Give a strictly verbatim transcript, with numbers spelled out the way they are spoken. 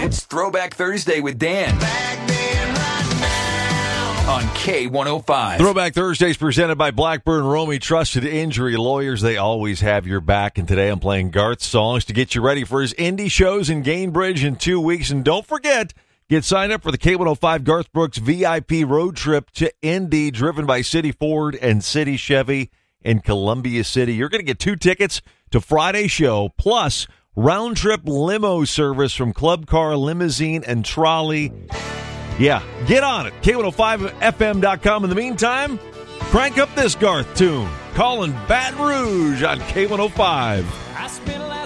It's Throwback Thursday with Dan on K one oh five. Throwback Thursdays presented by Blackburn Romy, trusted injury lawyers. They always have your back. And today I'm playing Garth's songs to get you ready for his indie shows in Gainbridge in two weeks. And don't forget, get signed up for the K one oh five Garth Brooks V I P road trip to Indy, driven by City Ford and City Chevy in Columbia City. You're going to get two tickets to Friday's show, plus round-trip limo service from Club Car, Limousine, and Trolley. Yeah, get on it. K one oh five F M dot com. In the meantime, crank up this Garth tune. Calling Baton Rouge on K one oh five.